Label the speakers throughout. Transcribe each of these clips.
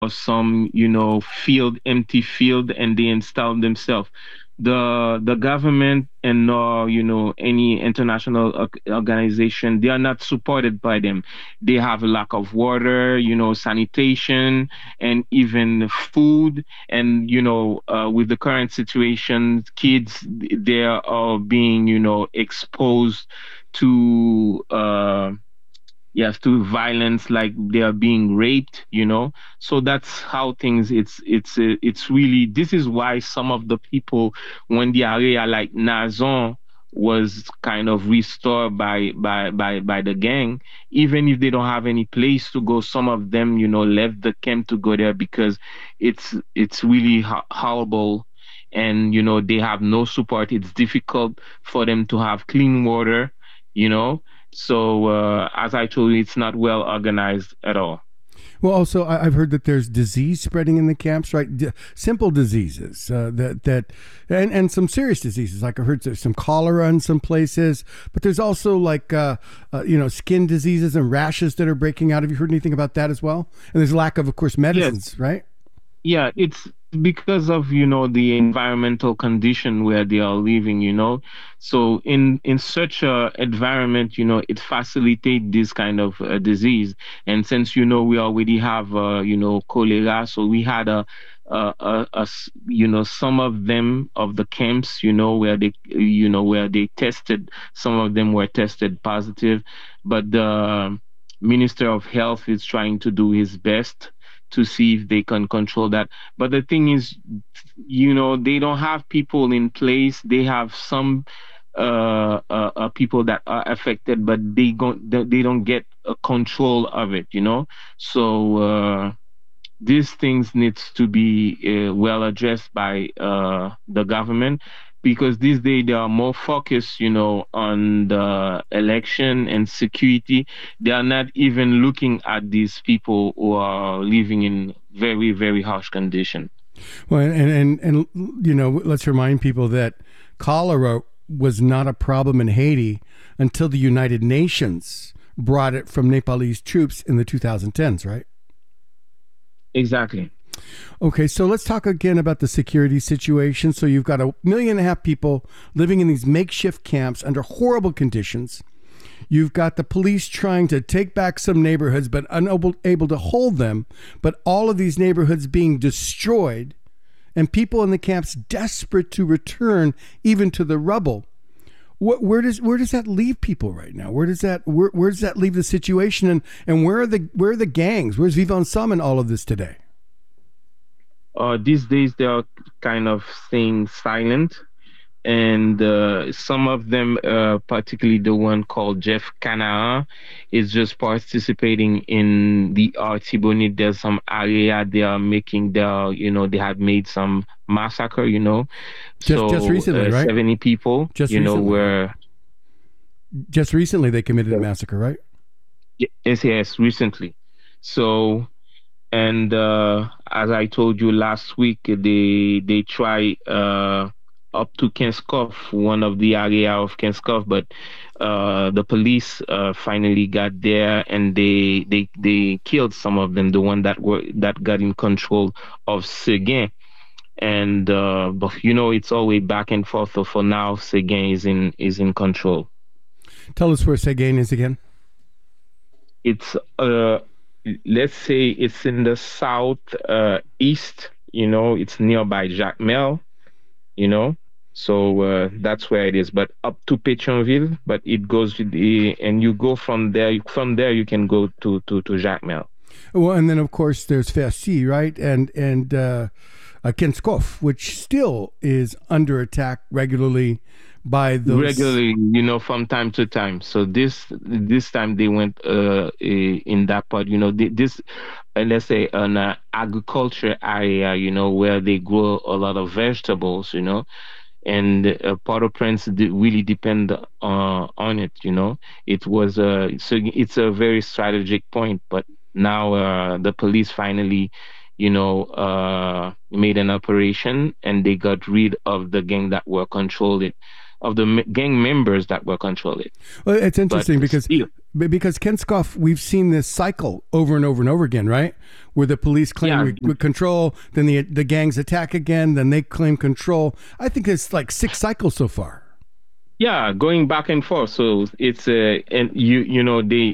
Speaker 1: some, empty field, and they install themselves. The government and any international organization, they are not supported by them. They have a lack of water, sanitation, and even food. And with the current situation, kids, they are being exposed to yes, to violence, like they are being raped, so that's how things, it's really, this is why some of the people, when the area like Nazon was kind of restored by the gang, even if they don't have any place to go, some of them left the camp to go there, because it's really horrible. And they have no support. It's difficult for them to have clean water, you know so, as I told you, it's not well organized at all.
Speaker 2: Well, also, I've heard that there's disease spreading in the camps, right? Simple diseases and some serious diseases. Like I heard there's some cholera in some places, but there's also like skin diseases and rashes that are breaking out. Have you heard anything about that as well? And there's lack of course, medicines,
Speaker 1: Yes.
Speaker 2: right?
Speaker 1: Yeah, it's because of the environmental condition where they are living. So in such a environment, it facilitates this kind of disease. And since we already have cholera, so we had some of them, of the camps, where they tested, some of them were tested positive, but the Minister of Health is trying to do his best to see if they can control that. But the thing is, they don't have people in place. They have some people that are affected, but they don't get a control of it. So these things needs to be well addressed by the government, because these days they are more focused, on the election and security. They are not even looking at these people who are living in very, very harsh conditions.
Speaker 2: Well, and let's remind people that cholera was not a problem in Haiti until the United Nations brought it from Nepalese troops in the 2010s, right?
Speaker 1: Exactly.
Speaker 2: Okay, so let's talk again about the security situation. So you've got 1.5 million people living in these makeshift camps under horrible conditions. You've got the police trying to take back some neighborhoods, but unable to hold them. But all of these neighborhoods being destroyed, and people in the camps desperate to return, even to the rubble. Where does that leave people right now? Where does that leave the situation? And where are the gangs? Where's Vivant Some in all of this today?
Speaker 1: These days they are kind of staying silent, and some of them, particularly the one called Jeff Canaa, is just participating in the Artibonite. There's some area they are making they have made some massacre,
Speaker 2: Just recently, right?
Speaker 1: 70 people,
Speaker 2: Just recently.
Speaker 1: were
Speaker 2: Just recently they committed a massacre, right?
Speaker 1: yes, recently. So, and as I told you last week, they try up to Kenskov, one of the area of Kenskov, but the police finally got there, and they killed some of them, the one that got in control of Seguin. And but it's always back and forth. So for now, Seguin is in control.
Speaker 2: Tell us where Seguin is again.
Speaker 1: It's let's say it's in the south east. It's nearby Jacmel. So that's where it is. But up to Pétionville, but it goes with and you go from there. From there, you can go to Jacmel.
Speaker 2: Well, and then of course there's Fercy, right, and Kenskov, which still is under attack regularly by those.
Speaker 1: Regularly, from time to time. So this time they went in that part. This let's say an agriculture area. Where they grow a lot of vegetables. And Port-au-Prince really depend on it. It was so it's a very strategic point, but now the police finally made an operation, and they got rid of the gang that were controlled it, of the gang members that were controlling it.
Speaker 2: Well, it's interesting
Speaker 1: But
Speaker 2: because
Speaker 1: still,
Speaker 2: Because Ken Scoff, we've seen this cycle over and over and over again, right? Where the police claim control, then the gangs attack again, then they claim control. I think it's like 6 cycles so far.
Speaker 1: Yeah, going back and forth. So it's and you know they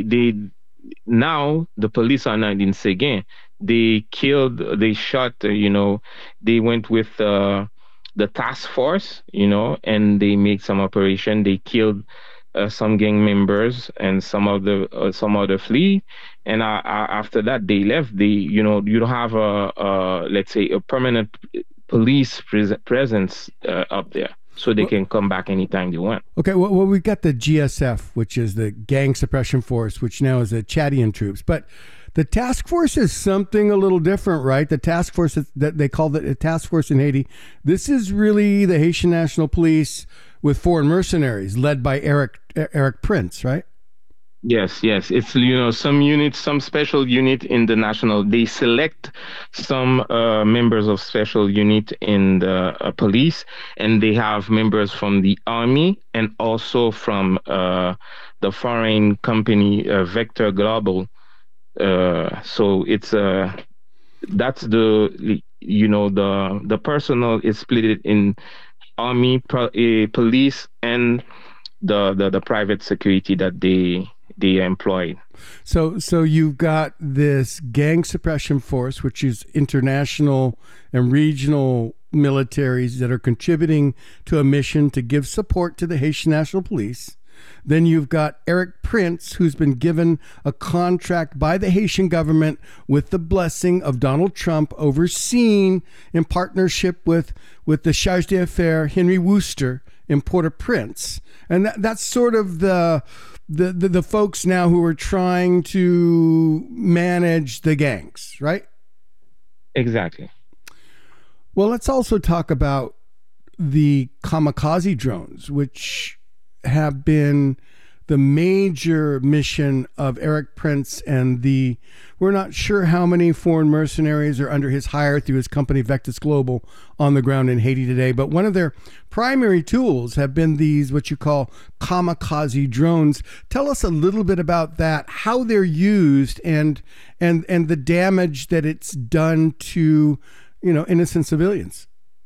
Speaker 1: now the police are not in Seguin. They shot. They went with the task force. And they made some operation. They killed some gang members, and some other flee. And after that, they left. You don't have let's say a permanent police presence up there. So they can come back anytime they want.
Speaker 2: Okay, well, we've got the GSF, which is the Gang Suppression Force, which now is the Chadian troops. But the task force is something a little different, right? The task force that they call it a task force in Haiti. This is really the Haitian National Police with foreign mercenaries led by Eric Prince, right?
Speaker 1: Yes. It's some special unit in the national. They select some members of special unit in the police, and they have members from the army and also from the foreign company Vector Global. So it's that's the personnel is split in army, police, and the private security that they employed.
Speaker 2: So you've got this gang suppression force, which is international and regional militaries that are contributing to a mission to give support to the Haitian National Police. Then you've got Eric Prince, who's been given a contract by the Haitian government with the blessing of Donald Trump, overseen in partnership with the Charge d'Affaires Henry Wooster in Port-au-Prince. And that's sort of the folks now who are trying to manage the gangs, right?
Speaker 1: Exactly.
Speaker 2: Well, let's also talk about the kamikaze drones, which have been the major mission of Eric Prince and we're not sure how many foreign mercenaries are under his hire through his company Vectus Global on the ground in Haiti today. But one of their primary tools have been these, what you call kamikaze drones. Tell us a little bit about that, how they're used and the damage that it's done to, innocent civilians.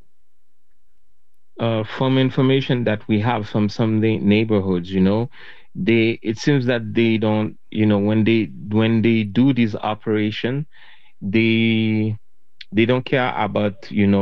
Speaker 1: From information that we have from some neighborhoods, it seems that they don't, when they do this operation, they don't care about,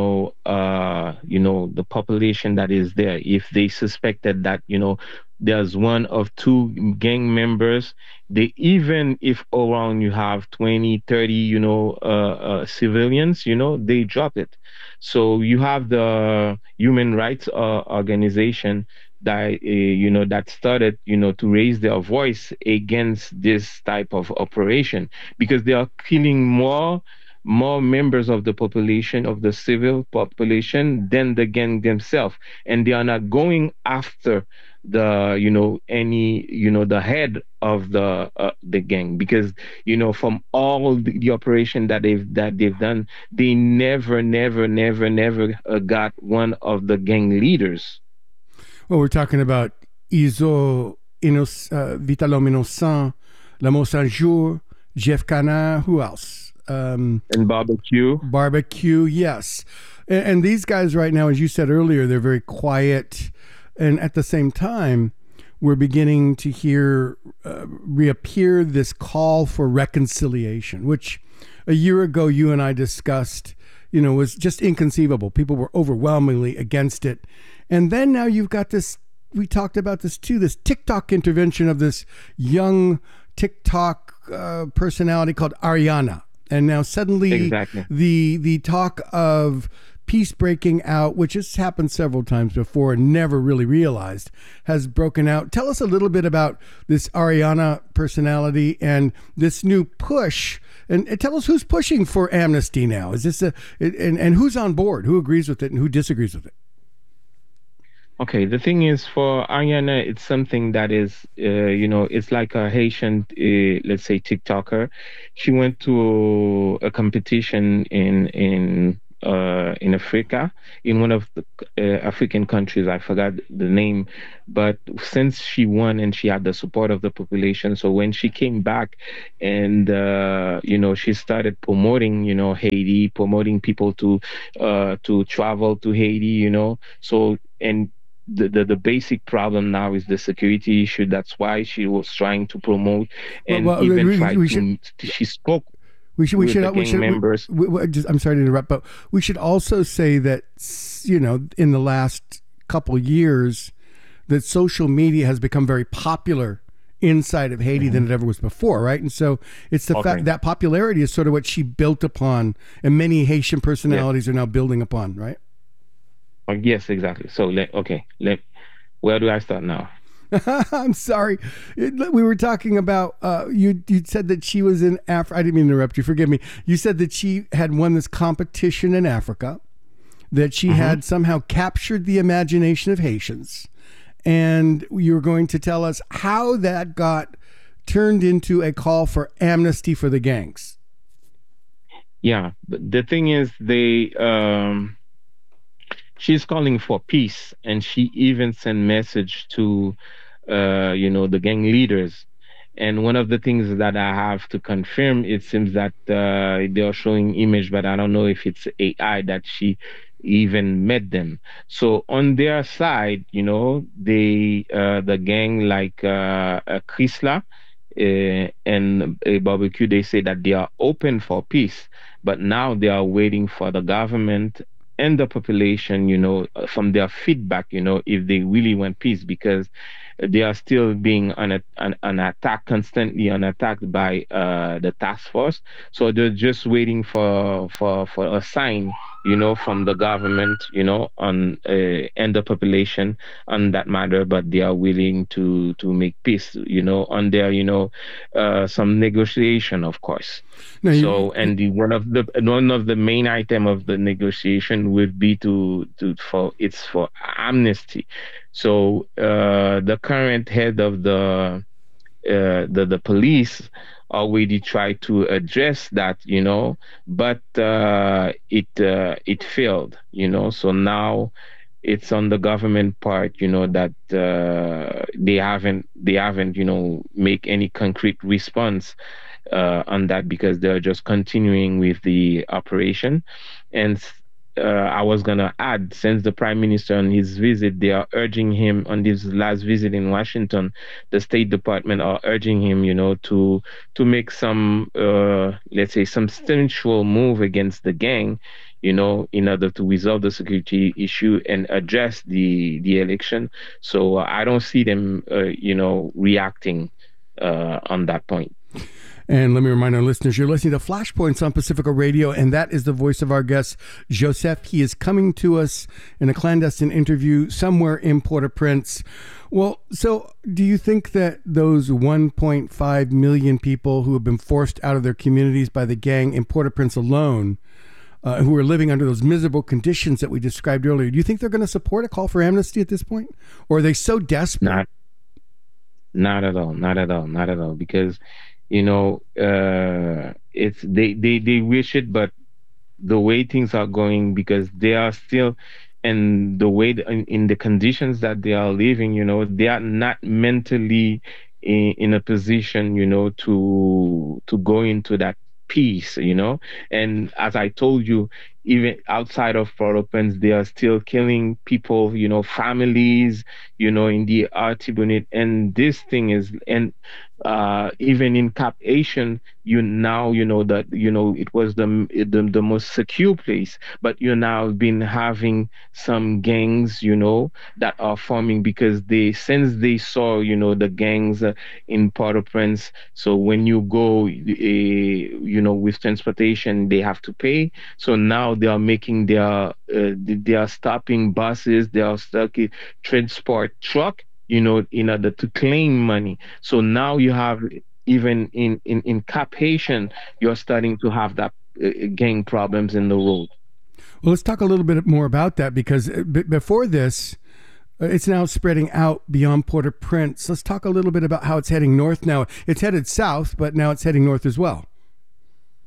Speaker 1: the population that is there. If they suspected that, there's one of two gang members, even if around you have 20, 30, civilians, they drop it. So you have the human rights organization that, that started, to raise their voice against this type of operation, because they are killing more members of the population, of the civil population, than the gang themselves. And they are not going after the the head of the gang, because from all the operation that they've done, they never got one of the gang leaders.
Speaker 2: Well, we're talking about Vital Homme Innocent, L'Amour Sans Jour, Jeff Canard, who else?
Speaker 1: And Barbecue,
Speaker 2: yes. And these guys right now, as you said earlier, they're very quiet. And at the same time, we're beginning to hear reappear this call for reconciliation, which a year ago you and I discussed, was just inconceivable. People were overwhelmingly against it. And then now you've got this, we talked about this too, this TikTok intervention of this young TikTok personality called Ariana. And now suddenly
Speaker 1: exactly.
Speaker 2: the talk of peace breaking out, which has happened several times before and never really realized, has broken out. Tell us a little bit about this Ariana personality and this new push, and tell us who's pushing for amnesty now. Is this and who's on board, who agrees with it and who disagrees with it?
Speaker 1: Okay, the thing is, for Ariana, it's something that is, it's like a Haitian, let's say, TikToker. She went to a competition in in Africa, in one of the African countries. I forgot the name, but since she won and she had the support of the population, so when she came back, and she started promoting, Haiti, promoting people to travel to Haiti, so and. The basic problem now is the security issue. That's why she was trying to promote and even try to. She spoke
Speaker 2: we should
Speaker 1: with the gang members.
Speaker 2: I'm sorry to interrupt, but we should also say that, in the last couple years, that social media has become very popular inside of Haiti than it ever was before, right? And so it's the fact that popularity is sort of what she built upon, and many Haitian personalities are now building upon, right?
Speaker 1: Yes, exactly. So, where do I start now?
Speaker 2: I'm sorry. We were talking about, you said that she was in Africa. I didn't mean to interrupt you. Forgive me. You said that she had won this competition in Africa, that she had somehow captured the imagination of Haitians. And you were going to tell us how that got turned into a call for amnesty for the gangs.
Speaker 1: Yeah. But the thing is, she's calling for peace, and she even sent message to the gang leaders. And one of the things that I have to confirm, it seems that they are showing image, but I don't know if it's AI that she even met them. So on their side, the gang like Chrysler and Barbecue, they say that they are open for peace, but now they are waiting for the government and the population, from their feedback, if they really want peace, because they are still being constantly on attack by the task force. So they're just waiting for a sign, from the government, on and the population on that matter. But they are willing to make peace, on their, some negotiation, of course. No, one of the main item of the negotiation would be for amnesty. So the current head of the police already tried to address that, but it failed, So now it's on the government part, that they haven't make any concrete response on that, because they're just continuing with the operation. And I was going to add, since the Prime Minister on his visit, they are urging him on this last visit in Washington, the State Department are urging him, to make some, let's say, some substantial move against the gang, in order to resolve the security issue and address the election. So I don't see them, reacting on that point.
Speaker 2: And let me remind our listeners, you're listening to Flashpoints on Pacifica Radio, and that is the voice of our guest, Joseph. He is coming to us in a clandestine interview somewhere in Port-au-Prince. Well, so do you think that those 1.5 million people who have been forced out of their communities by the gang in Port-au-Prince alone, who are living under those miserable conditions that we described earlier, do you think they're going to support a call for amnesty at this point? Or are they so desperate?
Speaker 1: Not at all. Because it's they wish it, but the way things are going, because they are still, and the way in the conditions that they are living, they are not mentally in a position, to go into that peace, and as I told you, even outside of Port-au-Prince, they are still killing people, families, in the Artibonite, and this thing is, and even in Cap Haitien, that it was the most secure place, but you now been having some gangs, that are forming, because since they saw, the gangs in Port-au-Prince. So when you go, with transportation, they have to pay. So now they are making they are stopping buses, they are stopping transport truck, in order to claim money. So now you have, even in Cap Haitien, you're starting to have that gang problems in the road.
Speaker 2: Well, let's talk a little bit more about that, because before this, it's now spreading out beyond Port-au-Prince. Let's talk a little bit about how it's heading north now. It's headed south, but now it's heading north as well.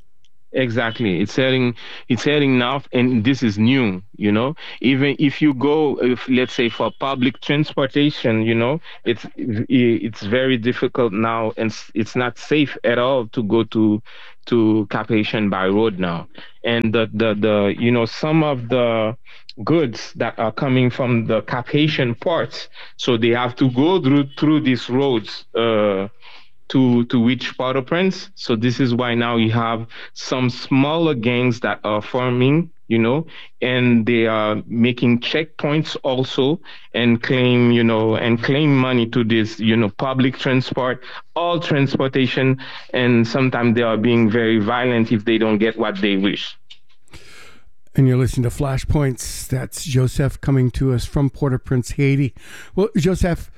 Speaker 1: Exactly. It's heading north, and this is new, you know. Even if you go, if let's say for public transportation, you know, it's very difficult now, and it's not safe at all to go to Cap Haitian by road now. And the you know, some of the goods that are coming from the Cap Haitian ports, so they have to go through these roads. To reach Port-au-Prince. So this is why now you have some smaller gangs that are forming, you know, and they are making checkpoints also and claim, you know, and claim money to this, you know, public transport, all transportation, and sometimes they are being very violent if they don't get what they wish.
Speaker 2: And you're listening to Flashpoints. That's Joseph coming to us from Port-au-Prince, Haiti. Well, Joseph,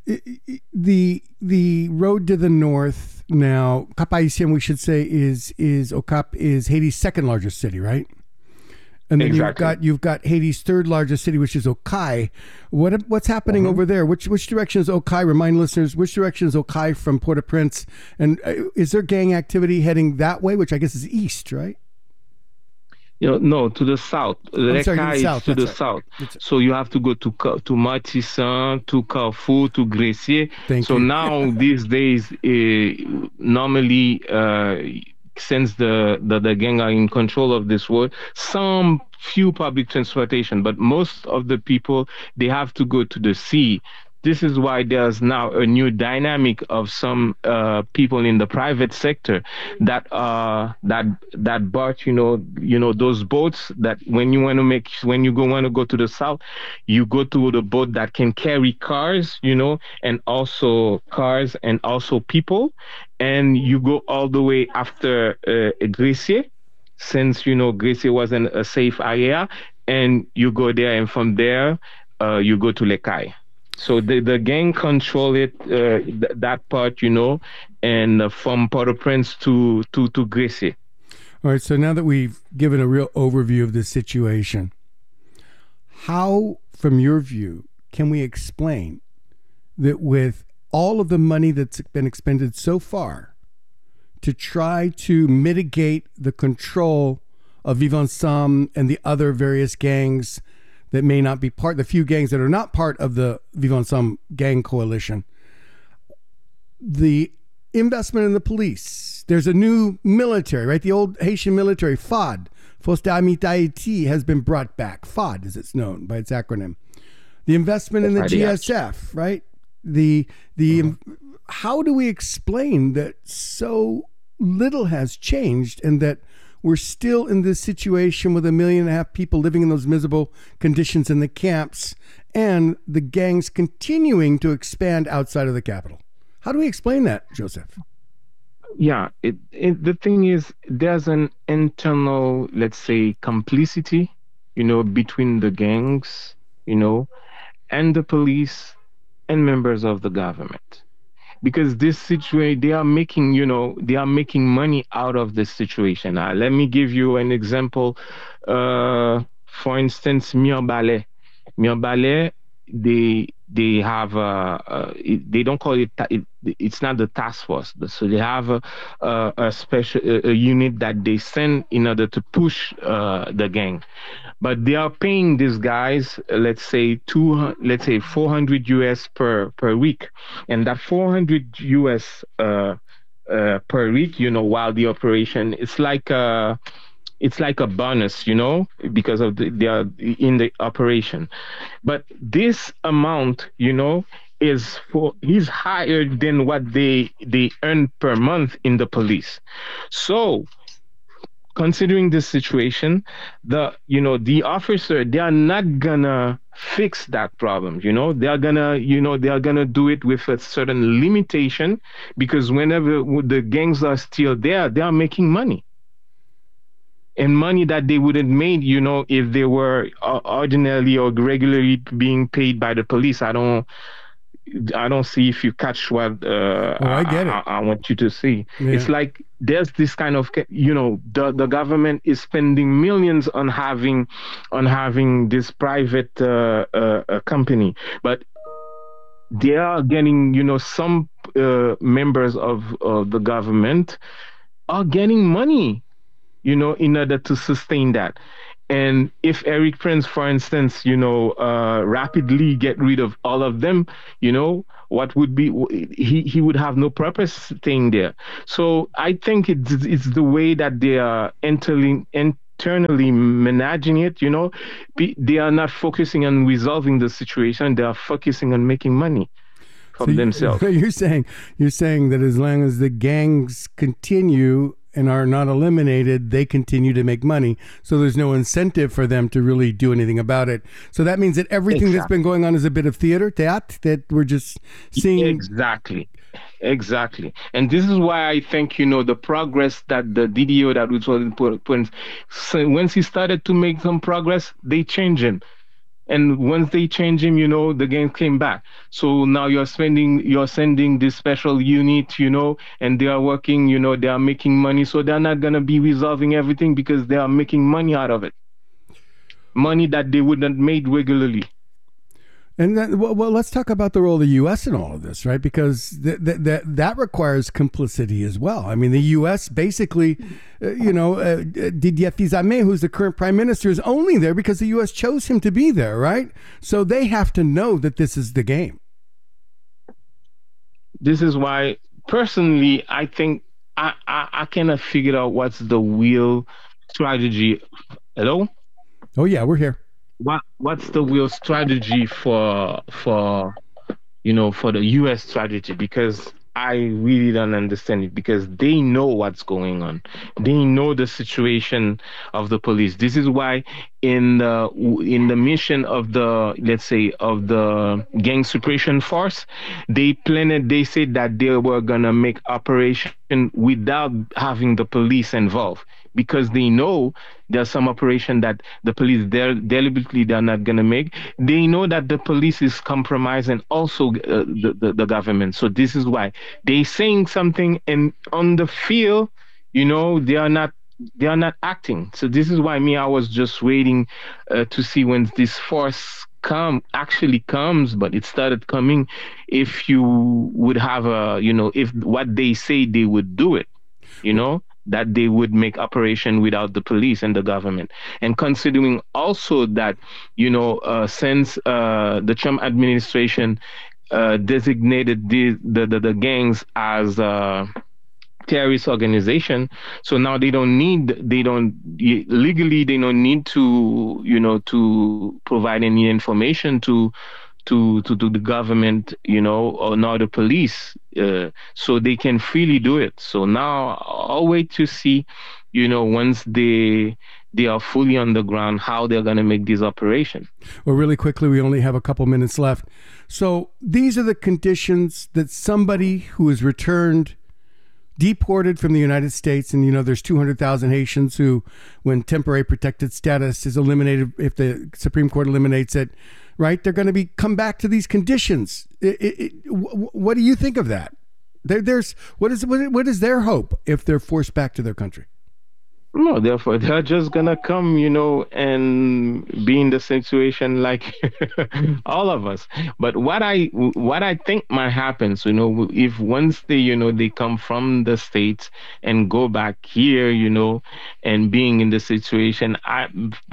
Speaker 2: the road to the north now, Cap Haitien, we should say, is Okap is Haiti's second largest city, right? And then
Speaker 1: Exactly.
Speaker 2: you've got Haiti's third largest city, which is Okai. What's happening over there? Which direction is Okai? Remind listeners, which direction is Okai from Port-au-Prince? And is there gang activity heading that way, which I guess is east, right?
Speaker 1: You know, no, to the south.
Speaker 2: I'm sorry, to the
Speaker 1: Reka is
Speaker 2: south.
Speaker 1: to
Speaker 2: That's
Speaker 1: the
Speaker 2: right.
Speaker 1: south. So you have to go to Matissan, to Carrefour, to Grecier.
Speaker 2: Thank
Speaker 1: So
Speaker 2: you.
Speaker 1: now these days, normally, since the gang are in control of this world, some few public transportation, but most of the people they have to go to the sea. This is why there's now a new dynamic of some people in the private sector that bought, you know those boats that when you go want to go to the south, you go to the boat that can carry cars, and also people, and you go all the way after Grecier, since Grecier wasn't a safe area, and you go there, and from there you go to Lekai. So the gang control it, that part, and from Port-au-Prince to Gracie.
Speaker 2: All right. So now that we've given a real overview of this situation, how, from your view, can we explain that with all of the money that's been expended so far to try to mitigate the control of Vivre Ensemble and the other various gangs that may not be part, the few gangs that are not part of the Vivre Ensemble gang coalition, the investment in the police, there's a new military, right? The old Haitian military, FAD, Force d'Armée d'Haïti, has been brought back. FAD, as it's known by its acronym. The investment in the GSF, right? The how do we explain that so little has changed and that we're still in this situation with 1.5 million people living in those miserable conditions in the camps and the gangs continuing to expand outside of the capital? How do we explain that, Joseph?
Speaker 1: Yeah, the thing is, there's an internal, let's say, complicity, between the gangs, and the police and members of the government. Because this situation, they are making money out of this situation. Let me give you an example. For instance, Mirebalais. Mirebalais, they have they don't call it's not the task force, so they have a special a unit that they send in order to push the gang, but they are paying these guys, let's say 400 US per week, and that 400 US per week, while the operation, it's like a bonus, because of they are in the operation. But this amount, is higher than what they earn per month in the police. So considering this situation, the officer, they are not gonna fix that problem. They are gonna do it with a certain limitation, because whenever the gangs are still there, they are making money. And money that they wouldn't made, if they were ordinarily or regularly being paid by the police. I don't see if you catch what
Speaker 2: I get it.
Speaker 1: I want you to see.
Speaker 2: Yeah.
Speaker 1: It's like there's this kind of, the government is spending millions on having this private company, but they are getting, some members of the government are getting money in order to sustain that. And if Eric Prince, for instance, rapidly get rid of all of them, what would be, he would have no purpose staying there. So I think it's the way that they are internally managing it. They are not focusing on resolving the situation. They are focusing on making money from themselves.
Speaker 2: You're saying that as long as the gangs continue and are not eliminated, they continue to make money. So there's no incentive for them to really do anything about it. So that means that everything that's been going on is a bit of theater, that we're just seeing.
Speaker 1: Exactly. And this is why I think, the progress that the DDO that was put, so once he started to make some progress, they changed him. And once they change him, the game came back. So now you're sending this special unit, and they are working, they are making money. So they're not going to be resolving everything because they are making money out of it. Money that they wouldn't made regularly.
Speaker 2: And then, well, let's talk about the role of the U.S. in all of this, right? Because that requires complicity as well. I mean, the U.S. basically, Didier Fils-Aimé, who's the current prime minister, is only there because the U.S. chose him to be there, right? So they have to know that this is the game.
Speaker 1: This is why, personally, I think I cannot figure out what's the real strategy. Hello?
Speaker 2: Oh, yeah, we're here.
Speaker 1: What's the real strategy for the U.S. strategy? Because I really don't understand it, because they know what's going on. They know the situation of the police. This is why in the mission of the gang suppression force, they said that they were gonna make operation without having the police involved, because they know there's some operation that the police deliberately they're not going to make. They know that the police is compromising also the government. So this is why they saying something, and on the field, they are not acting. So this is why I was just waiting to see when this force actually comes, but it started coming. If you would have if what they say they would do it, that they would make operation without the police and the government. And considering also that, since the Trump administration designated the gangs as terrorist organization, so now legally they don't need to provide any information to the government, or not the police, so they can freely do it. So now I'll wait to see, once they are fully on the ground, how they're going to make this operation.
Speaker 2: Well, really quickly, we only have a couple minutes left. So these are the conditions that somebody who is returned, deported from the United States, and there's 200,000 Haitians who, when temporary protected status is eliminated, if the Supreme Court eliminates it, right, they're going to come back to these conditions. What do you think of that? What is their hope if they're forced back to their country?
Speaker 1: No, therefore they're just gonna come, and be in the situation like all of us. But what I think might happen, if once they come from the States and go back here, and being in the situation, I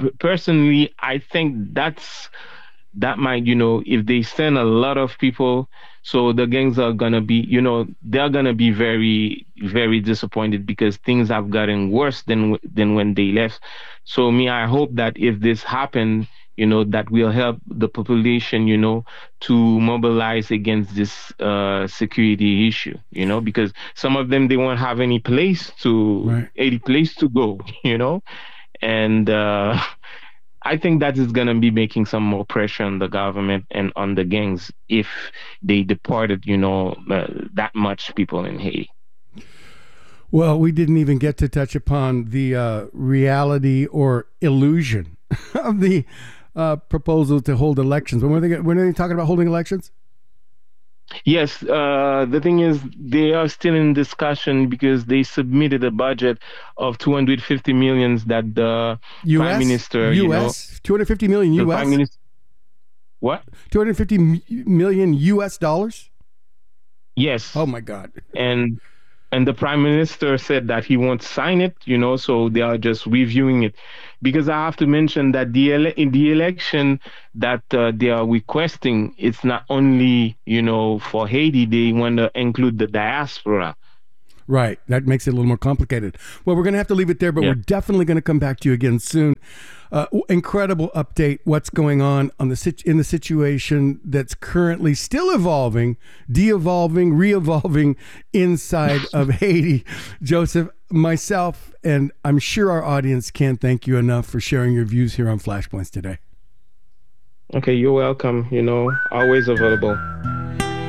Speaker 1: think that might, if they send a lot of people, so the gangs are gonna be, they're gonna be very, very disappointed, because things have gotten worse than when they left. So I hope that if this happens, that will help the population, to mobilize against this security issue, because some of them, they won't have any place to go, and I think that is going to be making some more pressure on the government and on the gangs if they deported, that much people in Haiti.
Speaker 2: Well, we didn't even get to touch upon the reality or illusion of the proposal to hold elections. When are they talking about holding elections?
Speaker 1: Yes, the thing is, they are still in discussion because they submitted a budget of 250 million that the Prime Minister,
Speaker 2: U.S. 250 million U.S.
Speaker 1: Prime Minister, what?
Speaker 2: 250 million U.S. dollars?
Speaker 1: Yes.
Speaker 2: Oh my God.
Speaker 1: And and the prime minister said that he won't sign it, so they are just reviewing it. Because I have to mention that in the election that they are requesting, it's not only, for Haiti, they want to include the diaspora.
Speaker 2: Right. That makes it a little more complicated. Well, we're going to have to leave it there, but we're definitely going to come back to you again soon. Incredible update. What's going on in the situation that's currently still evolving, de-evolving, re-evolving inside of Haiti. Joseph, myself, and I'm sure our audience can't thank you enough for sharing your views here on Flashpoints today.
Speaker 1: Okay, you're welcome. Always available.